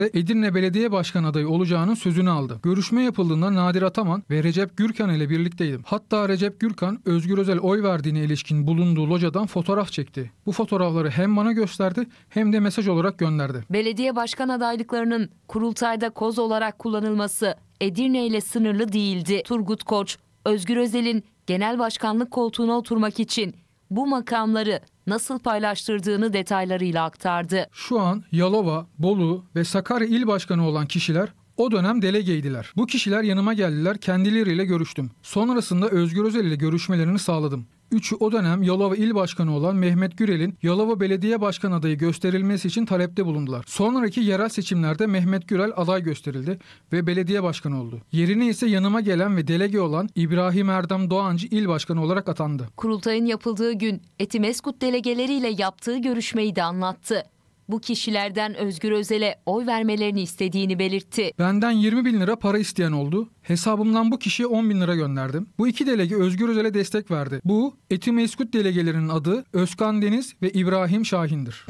Edirne Belediye Başkanı adayı olacağının sözünü aldı. Görüşme yapıldığında Nadir Ataman ve Recep Gürkan ile birlikteydim. Hatta Recep Gürkan, Özgür Özel oy verdiğine ilişkin bulunduğu locadan fotoğraf çekti. Bu fotoğrafları hem bana gösterdi hem de mesaj olarak gönderdi. Belediye başkan adaylıklarının kurultayda koz olarak kullanılması Edirne ile sınırlı değildi. Turgut Koç, Özgür Özel'in genel başkanlık koltuğuna oturmak için bu makamları nasıl paylaştırdığını detaylarıyla aktardı. Şu an Yalova, Bolu ve Sakarya il başkanı olan kişiler o dönem delegeydiler. Bu kişiler yanıma geldiler, kendileriyle görüştüm. Sonrasında Özgür Özel ile görüşmelerini sağladım. Üçü o dönem Yalova İl Başkanı olan Mehmet Gürel'in Yalova Belediye Başkan adayı gösterilmesi için talepte bulundular. Sonraki yerel seçimlerde Mehmet Gürel aday gösterildi ve belediye başkanı oldu. Yerine ise yanıma gelen ve delege olan İbrahim Erdem Doğancı İl Başkanı olarak atandı. Kurultayın yapıldığı gün Etimeskut delegeleriyle yaptığı görüşmeyi de anlattı. Bu kişilerden Özgür Özel'e oy vermelerini istediğini belirtti. Benden 20 bin lira para isteyen oldu. Hesabımdan bu kişiye 10 bin lira gönderdim. Bu iki delege Özgür Özel'e destek verdi. Bu Etimeskut delegelerinin adı Özkan Deniz ve İbrahim Şahin'dir.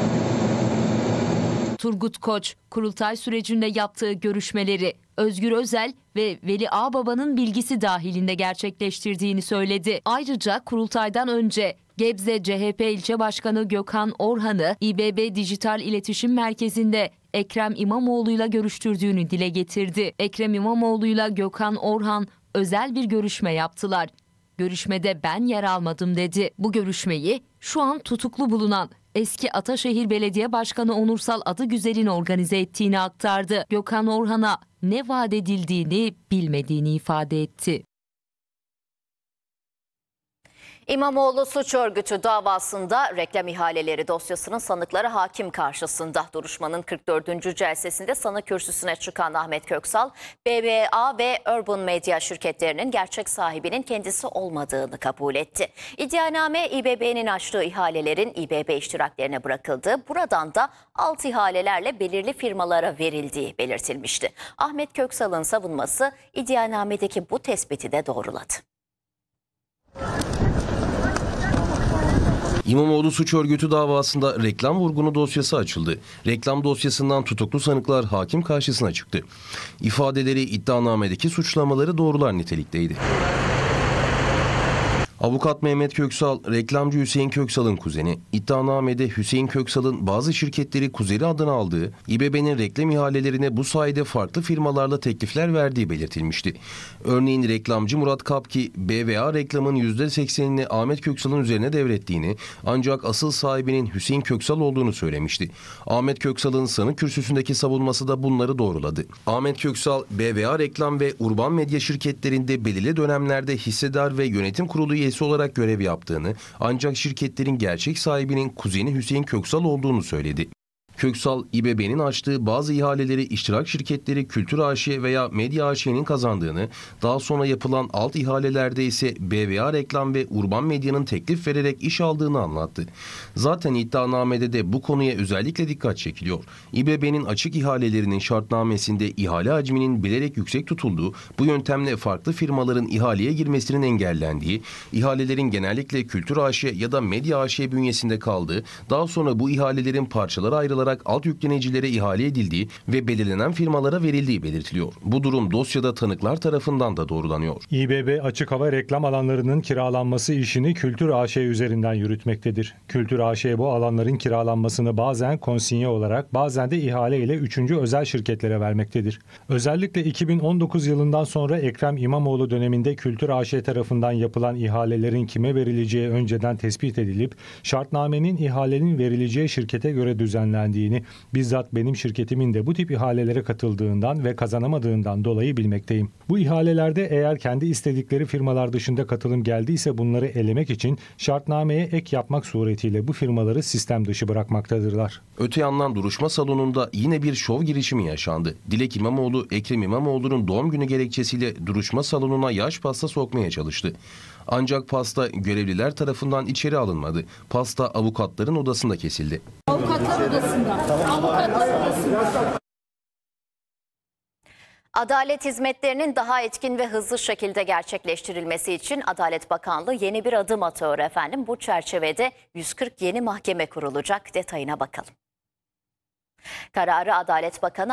Turgut Koç, kurultay sürecinde yaptığı görüşmeleri Özgür Özel ve Veli Ağbaba'nın bilgisi dahilinde gerçekleştirdiğini söyledi. Ayrıca kurultaydan önce Gebze CHP ilçe başkanı Gökhan Orhan'ı İBB Dijital İletişim Merkezi'nde Ekrem İmamoğlu'yla görüştürdüğünü dile getirdi. Ekrem İmamoğlu'yla Gökhan Orhan özel bir görüşme yaptılar. Görüşmede ben yer almadım dedi. Bu görüşmeyi şu an tutuklu bulunan eski Ataşehir Belediye Başkanı Onursal Adıgüzel'in organize ettiğini aktardı. Gökhan Orhan'a ne vaat edildiğini bilmediğini ifade etti. İmamoğlu suç örgütü davasında reklam ihaleleri dosyasının sanıkları hakim karşısında. Duruşmanın 44. celsesinde sanık kürsüsüne çıkan Ahmet Köksal, BBA ve Urban Media şirketlerinin gerçek sahibinin kendisi olmadığını kabul etti. İddianame İBB'nin açtığı ihalelerin İBB iştiraklerine bırakıldığı, buradan da alt ihalelerle belirli firmalara verildiği belirtilmişti. Ahmet Köksal'ın savunması iddianamedeki bu tespiti de doğruladı. İmamoğlu suç örgütü davasında reklam vurgunu dosyası açıldı. Reklam dosyasından tutuklu sanıklar hakim karşısına çıktı. İfadeleri iddianamedeki suçlamaları doğrular nitelikteydi. Avukat Mehmet Köksal, reklamcı Hüseyin Köksal'ın kuzeni. İddianamede Hüseyin Köksal'ın bazı şirketleri kuzeni adına aldığı, İBB'nin reklam ihalelerine bu sayede farklı firmalarla teklifler verdiği belirtilmişti. Örneğin reklamcı Murat Kapki, BVA reklamın %80'ini Ahmet Köksal'ın üzerine devrettiğini, ancak asıl sahibinin Hüseyin Köksal olduğunu söylemişti. Ahmet Köksal'ın sanık kürsüsündeki savunması da bunları doğruladı. Ahmet Köksal, BVA reklam ve Urban Medya şirketlerinde belirli dönemlerde hissedar ve yönetim kurulu üyesi olarak görev yaptığını, ancak şirketlerin gerçek sahibinin kuzeni Hüseyin Köksal olduğunu söyledi. Köksal, İBB'nin açtığı bazı ihaleleri iştirak şirketleri Kültür AŞ veya Medya AŞ'nin kazandığını, daha sonra yapılan alt ihalelerde ise BVA Reklam ve Urban Medya'nın teklif vererek iş aldığını anlattı. Zaten iddianamede de bu konuya özellikle dikkat çekiliyor. İBB'nin açık ihalelerinin şartnamesinde ihale hacminin bilerek yüksek tutulduğu, bu yöntemle farklı firmaların ihaleye girmesinin engellendiği, ihalelerin genellikle Kültür AŞ ya da Medya AŞ bünyesinde kaldığı, daha sonra bu ihalelerin parçalara ayrılarak alt yüklenicilere ihale edildiği ve belirlenen firmalara verildiği belirtiliyor. Bu durum dosyada tanıklar tarafından da doğrulanıyor. İBB açık hava reklam alanlarının kiralanması işini Kültür AŞ üzerinden yürütmektedir. Kültür AŞ bu alanların kiralanmasını bazen konsinye olarak, bazen de ihale ile üçüncü özel şirketlere vermektedir. Özellikle 2019 yılından sonra Ekrem İmamoğlu döneminde Kültür AŞ tarafından yapılan ihalelerin kime verileceği önceden tespit edilip şartnamenin ihalenin verileceği şirkete göre düzenlendiğini, bizzat benim şirketimin de bu tip ihalelere katıldığından ve kazanamadığından dolayı bilmekteyim. Bu ihalelerde eğer kendi istedikleri firmalar dışında katılım geldiyse bunları elemek için şartnameye ek yapmak suretiyle bu firmaları sistem dışı bırakmaktadırlar. Öte yandan duruşma salonunda yine bir şov girişimi yaşandı. Dilek İmamoğlu, Ekrem İmamoğlu'nun doğum günü gerekçesiyle duruşma salonuna yaş pasta sokmaya çalıştı. Ancak pasta görevliler tarafından içeri alınmadı. Pasta avukatların odasında kesildi. Avukatlar odasında. Adalet hizmetlerinin daha etkin ve hızlı şekilde gerçekleştirilmesi için Adalet Bakanlığı yeni bir adım atıyor efendim. Bu çerçevede 140 yeni mahkeme kurulacak. Detayına bakalım. Kararı Adalet Bakanı